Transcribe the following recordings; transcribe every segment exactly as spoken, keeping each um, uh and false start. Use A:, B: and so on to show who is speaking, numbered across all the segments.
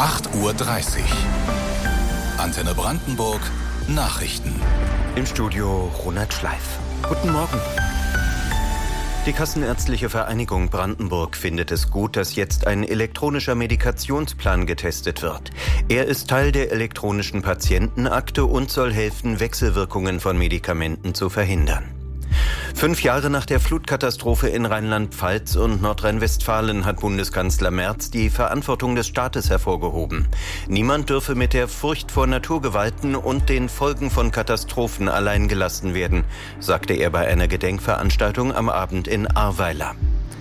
A: acht Uhr dreißig. Antenne Brandenburg Nachrichten.
B: Im Studio Ronald Schleif. Guten Morgen. Die Kassenärztliche Vereinigung Brandenburg findet es gut, dass jetzt ein elektronischer Medikationsplan getestet wird. Er ist Teil der elektronischen Patientenakte und soll helfen, Wechselwirkungen von Medikamenten zu verhindern. Fünf Jahre nach der Flutkatastrophe in Rheinland-Pfalz und Nordrhein-Westfalen hat Bundeskanzler Merz die Verantwortung des Staates hervorgehoben. Niemand dürfe mit der Furcht vor Naturgewalten und den Folgen von Katastrophen allein gelassen werden, sagte er bei einer Gedenkveranstaltung am Abend in Ahrweiler.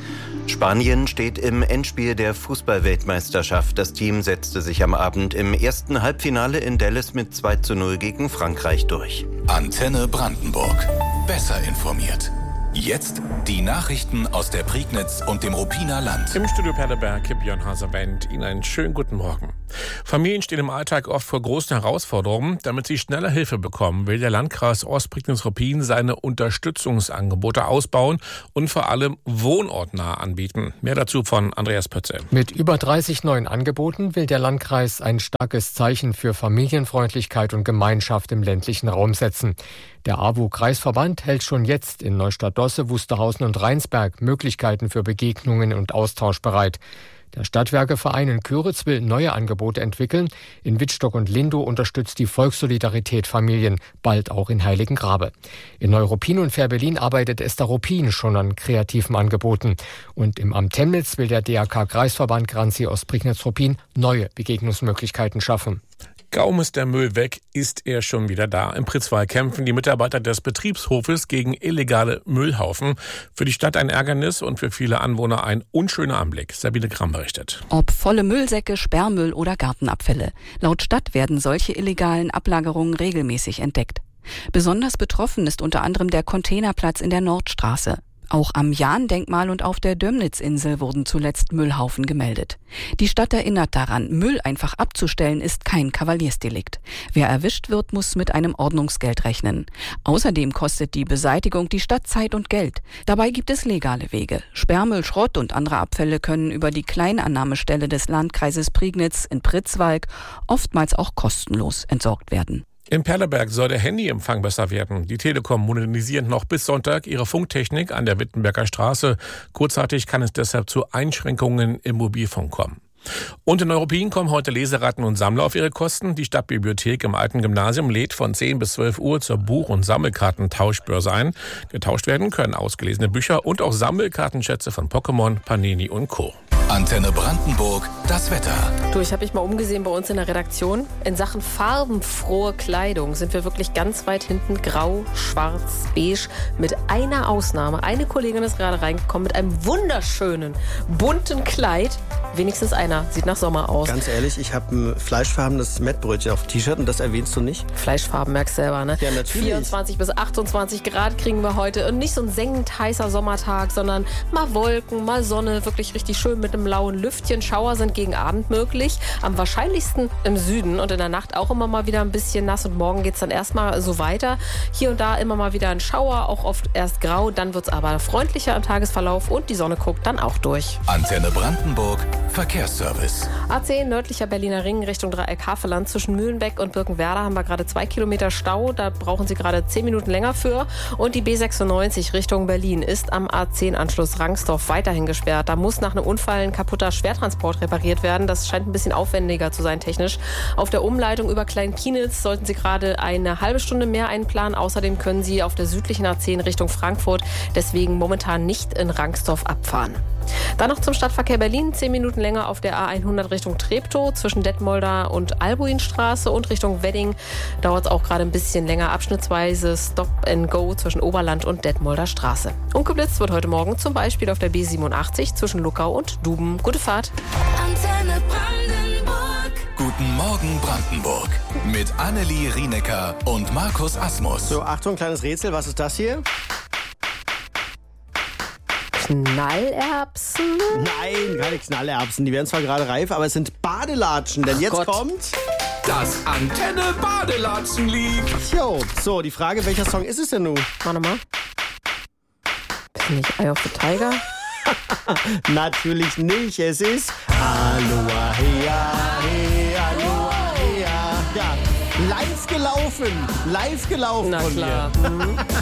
B: Spanien steht im Endspiel der Fußball-Weltmeisterschaft. Das Team setzte sich am Abend im ersten Halbfinale in Dallas mit zwei zu null gegen Frankreich durch.
A: Antenne Brandenburg. Besser informiert. Jetzt die Nachrichten aus der Prignitz und dem Ruppiner Land.
C: Im Studio Perleberg, Björn Haser-Wendt. Ihnen einen schönen guten Morgen. Familien stehen im Alltag oft vor großen Herausforderungen. Damit sie schneller Hilfe bekommen, will der Landkreis Ostprignitz-Ruppin seine Unterstützungsangebote ausbauen und vor allem wohnortnah anbieten. Mehr dazu von Andreas Pötze.
D: Mit über dreißig neuen Angeboten will der Landkreis ein starkes Zeichen für Familienfreundlichkeit und Gemeinschaft im ländlichen Raum setzen. Der A W O-Kreisverband hält schon jetzt in Neustadt-Dosse, Wusterhausen und Rheinsberg Möglichkeiten für Begegnungen und Austausch bereit. Der Stadtwerkeverein in Köritz will neue Angebote entwickeln. In Wittstock und Lindow unterstützt die Volkssolidarität Familien, bald auch in Heiligengrabe. In Neuruppin und Fehrbellin arbeitet Esther Ruppin schon an kreativen Angeboten. Und im Amt Temnitz will der D R K-Kreisverband Granzi Ostprignitz-Ruppin neue Begegnungsmöglichkeiten schaffen.
C: Kaum ist der Müll weg, ist er schon wieder da. Im Pritzwald kämpfen die Mitarbeiter des Betriebshofes gegen illegale Müllhaufen. Für die Stadt ein Ärgernis und für viele Anwohner ein unschöner Anblick. Sabine Kramm berichtet.
E: Ob volle Müllsäcke, Sperrmüll oder Gartenabfälle. Laut Stadt werden solche illegalen Ablagerungen regelmäßig entdeckt. Besonders betroffen ist unter anderem der Containerplatz in der Nordstraße. Auch am Jahn-Denkmal und auf der Dömnitz-Insel wurden zuletzt Müllhaufen gemeldet. Die Stadt erinnert daran, Müll einfach abzustellen ist kein Kavaliersdelikt. Wer erwischt wird, muss mit einem Ordnungsgeld rechnen. Außerdem kostet die Beseitigung die Stadt Zeit und Geld. Dabei gibt es legale Wege. Sperrmüll, Schrott und andere Abfälle können über die Kleinannahmestelle des Landkreises Prignitz in Pritzwalk oftmals auch kostenlos entsorgt werden.
C: In Perleberg soll der Handyempfang besser werden. Die Telekom modernisiert noch bis Sonntag ihre Funktechnik an der Wittenberger Straße. Kurzzeitig kann es deshalb zu Einschränkungen im Mobilfunk kommen. Und in Neuruppin kommen heute Leseratten und Sammler auf ihre Kosten. Die Stadtbibliothek im Alten Gymnasium lädt von zehn bis zwölf Uhr zur Buch- und Sammelkartentauschbörse ein. Getauscht werden können ausgelesene Bücher und auch Sammelkartenschätze von Pokémon, Panini und Co.
A: Antenne Brandenburg, das Wetter.
F: Du, ich habe mich mal umgesehen bei uns in der Redaktion. In Sachen farbenfrohe Kleidung sind wir wirklich ganz weit hinten. Grau, schwarz, beige. Mit einer Ausnahme. Eine Kollegin ist gerade reingekommen mit einem wunderschönen, bunten Kleid. Wenigstens einer. Sieht nach Sommer aus.
G: Ganz ehrlich, ich habe ein fleischfarbenes Mettbrötchen auf dem T-Shirt und das erwähnst du nicht?
F: Fleischfarben, merkst du selber, ne?
G: Ja, natürlich.
F: vierundzwanzig bis achtundzwanzig Grad kriegen wir heute. Und nicht so ein sengend heißer Sommertag, sondern mal Wolken, mal Sonne. Wirklich richtig schön mit einem lauen Lüftchen. Schauer sind gegen Abend möglich. Am wahrscheinlichsten im Süden und in der Nacht auch immer mal wieder ein bisschen nass. Und morgen geht es dann erstmal so weiter. Hier und da immer mal wieder ein Schauer, auch oft erst grau. Dann wird es aber freundlicher im Tagesverlauf und die Sonne guckt dann auch durch.
A: Antenne Brandenburg, Verkehrsservice.
F: A zehn nördlicher Berliner Ring Richtung Dreieck-Havelland. Zwischen Mühlenbeck und Birkenwerder haben wir gerade zwei Kilometer Stau. Da brauchen Sie gerade zehn Minuten länger für. Und die B sechsundneunzig Richtung Berlin ist am A zehn Anschluss Rangsdorf weiterhin gesperrt. Da muss nach einem Unfall ein kaputter Schwertransport repariert werden. Das scheint ein bisschen aufwendiger zu sein technisch. Auf der Umleitung über Klein-Kienitz sollten Sie gerade eine halbe Stunde mehr einplanen. Außerdem können Sie auf der südlichen A zehn Richtung Frankfurt deswegen momentan nicht in Rangsdorf abfahren. Dann noch zum Stadtverkehr Berlin. Zehn Minuten länger auf der A hundert Richtung Treptow zwischen Detmolder und Albuinstraße und Richtung Wedding dauert es auch gerade ein bisschen länger. Abschnittsweise Stop and Go zwischen Oberland und Detmolder Straße. Und geblitzt wird heute Morgen zum Beispiel auf der B siebenundachtzig zwischen Luckau und Duben. Gute Fahrt.
A: Antenne Brandenburg. Guten Morgen Brandenburg. Mit Annelie Rienecker und Markus Asmus.
G: So, Achtung, kleines Rätsel. Was ist das hier?
F: Knallerbsen?
G: Nein, keine Knallerbsen. Die werden zwar gerade reif, aber es sind Badelatschen. Denn
F: Ach
G: jetzt
F: Gott.
G: kommt...
A: Das Antenne Badelatschenlied.
G: Jo, so, die Frage, welcher Song ist es denn nun?
F: Warte mal. Ist nicht Eye of the Tiger?
G: Natürlich nicht. Es ist Aloha, hea, hea. Live gelaufen. Live gelaufen
F: Na
G: von
F: klar.
G: mir. Mhm.